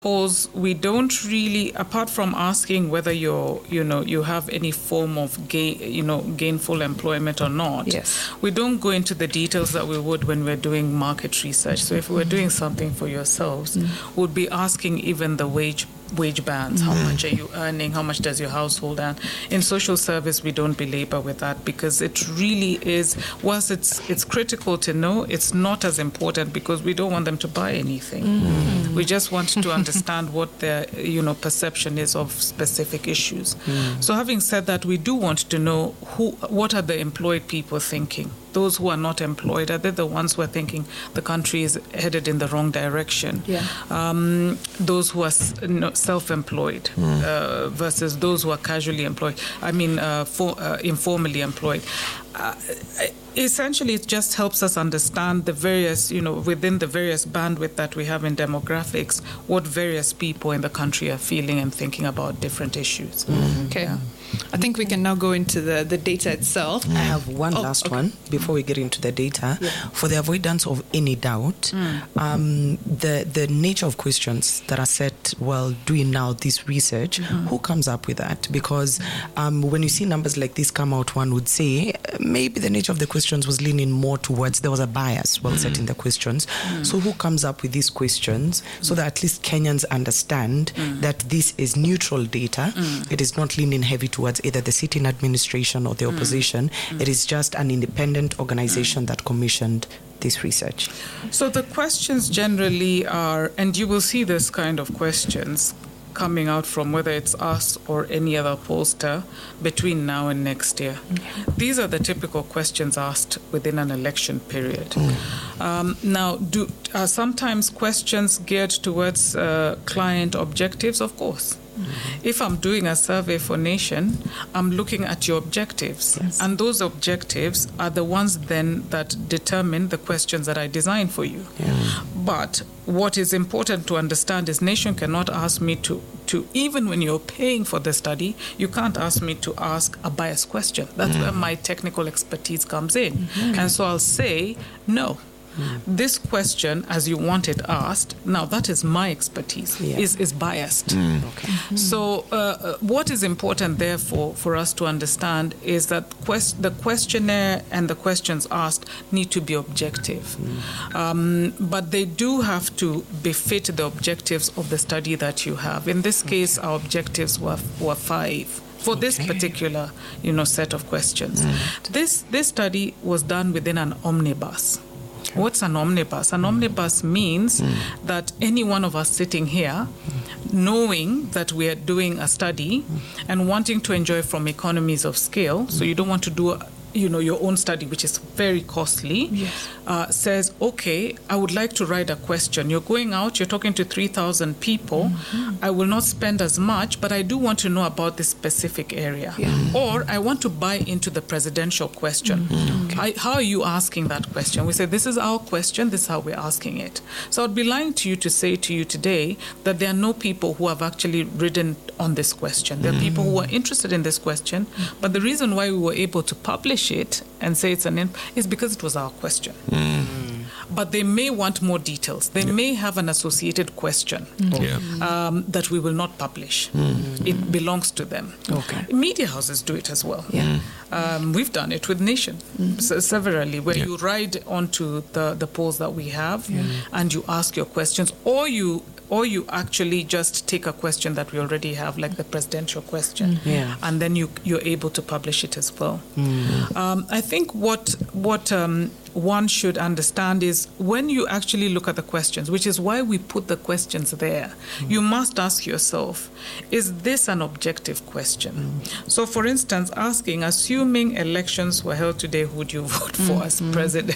polls, we don't really, apart from asking whether you have any form of gainful employment or not. Yes. We don't go into the details that we would when we're doing market research. So if we're doing something for yourselves, we'll be asking even the wage bands. How much are you earning? How much does your household earn? In social service, we don't belabor with that because it really is, whilst it's critical to know, it's not as important because we don't want them to buy anything. We just want to understand what their perception is of specific issues. So having said that, we do want to know what are the employed people thinking. Those who are not employed, are they the ones who are thinking the country is headed in the wrong direction? Yeah. Those who are self-employed versus those who are casually employed, informally employed. Essentially, it just helps us understand the various, within the various bandwidth that we have in demographics, what various people in the country are feeling and thinking about different issues. Okay. Yeah. I think we can now go into the data itself. I have one last one before we get into the data. Yeah. For the avoidance of any doubt, the nature of questions that are set while doing now this research, who comes up with that? Because when you see numbers like this come out, one would say maybe the nature of the questions was leaning more towards there was a bias while setting the questions. So who comes up with these questions so that at least Kenyans understand that this is neutral data? It is not leaning heavy towards either the sitting administration or the opposition. It is just an independent organization that commissioned this research. So the questions generally are, and you will see this kind of questions coming out from whether it's us or any other pollster between now and next year. These are the typical questions asked within an election period. Now, are sometimes questions geared towards client objectives? Of course. If I'm doing a survey for Nation, I'm looking at your objectives. Yes. And those objectives are the ones then that determine the questions that I design for you. Yeah. But what is important to understand is Nation cannot ask me to even when you're paying for the study, you can't ask me to ask a biased question. That's where my technical expertise comes in. And so I'll say, no. This question, as you want it asked, now that is my expertise, is biased. Okay. So what is important, therefore, for us to understand is that the questionnaire and the questions asked need to be objective. But they do have to befit the objectives of the study that you have. In this case, our objectives were 5. For this particular, set of questions. This study was done within an omnibus. What's an omnibus? An omnibus means that any one of us sitting here, knowing that we are doing a study and wanting to enjoy from economies of scale, so you don't want to do your own study, which is very costly, says, okay, I would like to write a question. You're going out, you're talking to 3,000 people. I will not spend as much, but I do want to know about this specific area. Or I want to buy into the presidential question. How are you asking that question? We say, this is our question, this is how we're asking it. So I'd be lying to you to say to you today that there are no people who have actually written on this question. There are people who are interested in this question, but the reason why we were able to publish it and say it's is because it was our question. But they may want more details. They may have an associated question that we will not publish. It belongs to them. Media houses do it as well. We've done it with Nation severally, where you ride onto the polls that we have and you ask your questions, or you actually just take a question that we already have, like the presidential question, and then you're able to publish it as well. I think what one should understand is when you actually look at the questions, which is why we put the questions there, you must ask yourself, is this an objective question? So, for instance, assuming elections were held today, who would you vote for as president?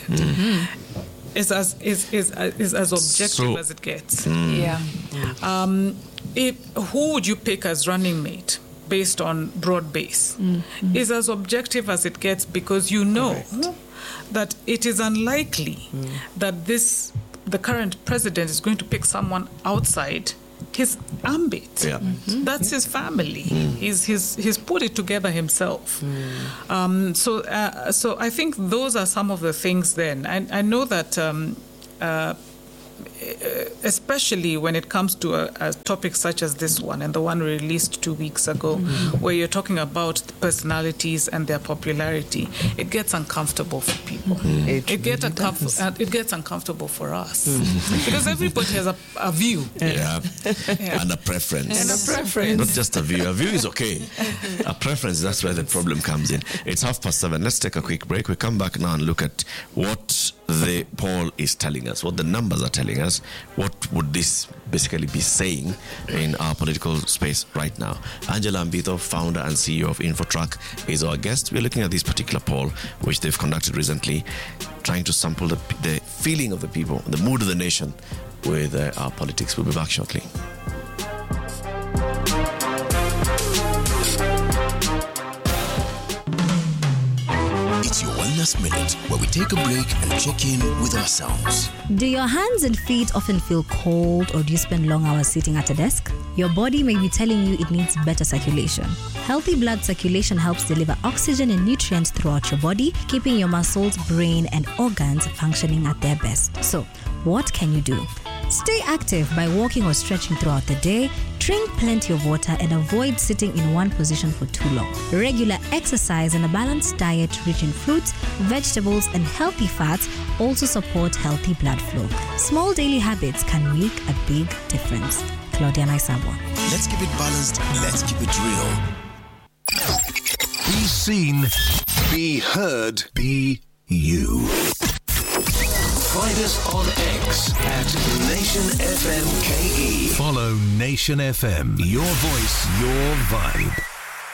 Is as objective as it gets. Who would you pick as running mate based on broad base? Is as objective as it gets, because that it is unlikely that the current president is going to pick someone outside his ambit. That's his family. He's put it together himself. So I think those are some of the things then. I know that especially when it comes to a topic such as this one and the one released 2 weeks ago, where you're talking about the personalities and their popularity, it gets uncomfortable for people. It gets uncomfortable for us because everybody has a view. And a preference. Not just a view. A view is okay. A preference, that's where the problem comes in. It's 7:30. Let's take a quick break. We come back now and look at what the poll is telling us, what the numbers are telling us. What would this basically be saying in our political space right now? Angela Mbitho, founder and CEO of Infotrack, is our guest. We're looking at this particular poll, which they've conducted recently, trying to sample the feeling of the people, the mood of the nation with our politics. We'll be back shortly. It's your Wellness Minute, where we take a break and check in with ourselves. Do your hands and feet often feel cold, or do you spend long hours sitting at a desk? Your body may be telling you it needs better circulation. Healthy blood circulation helps deliver oxygen and nutrients throughout your body, keeping your muscles, brain, and organs functioning at their best. So, what can you do? Stay active by walking or stretching throughout the day, drink plenty of water, and avoid sitting in one position for too long. Regular exercise and a balanced diet rich in fruits, vegetables, and healthy fats also support healthy blood flow. Small daily habits can make a big difference. Claudia Naisabwa. Let's keep it balanced. Let's keep it real. Be seen, be heard, be you. Find us on X at Nation FM KE. Follow Nation FM. Your voice, your vibe.